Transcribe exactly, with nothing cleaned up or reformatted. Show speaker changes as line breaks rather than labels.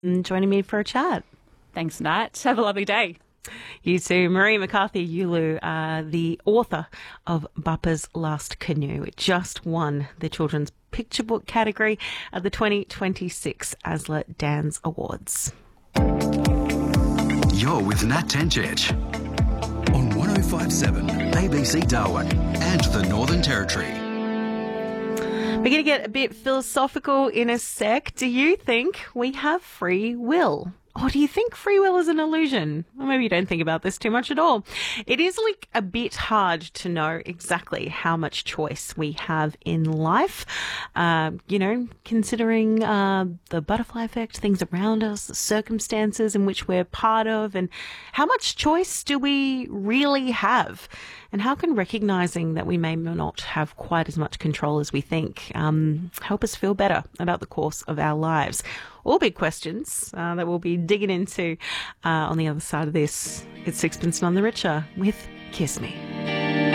and joining me for a chat.
Thanks, Nat. Have a lovely day.
You too. Marie McCarthy-Yulu, uh, the author of Bapa's Last Canoe, just won the Children's Picture Book category at the twenty twenty-six ASLA Dans Awards.
You're with Nat Tencic on one oh five point seven A B C Darwin and the Northern Territory.
We're going to get a bit philosophical in a sec. Do you think we have free will? Or do you think free will is an illusion? Or maybe you don't think about this too much at all. It is like a bit hard to know exactly how much choice we have in life. Uh, you know, considering uh, the butterfly effect, things around us, the circumstances in which we're part of, and how much choice do we really have? And how can recognizing that we may not have quite as much control as we think um, help us feel better about the course of our lives? All big questions uh, that we'll be digging into uh, on the other side of this. It's Sixpence None the Richer with Kiss Me.